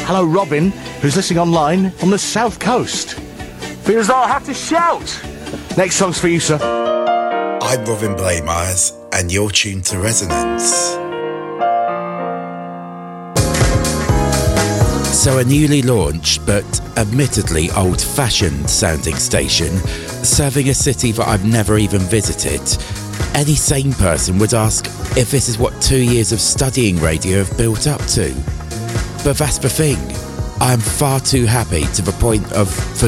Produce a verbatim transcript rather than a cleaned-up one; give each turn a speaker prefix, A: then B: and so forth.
A: hello Robin, who's listening online on the south coast. Feels like I have to shout. Next song's for you, sir.
B: I'm Robin Blaymyers, and you're tuned to Resonance. So a newly launched but admittedly old-fashioned sounding station, serving a city that I've never even visited. Any sane person would ask if this is what two years of studying radio have built up to. But that's the thing. I am far too happy to the point of